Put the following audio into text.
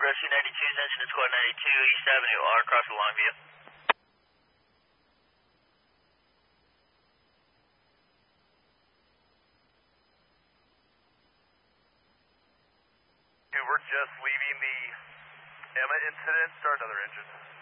Rescue 92's engine is squad 92, East Avenue, R, crossing Longview. We're just leaving the Emma incident. Start another engine.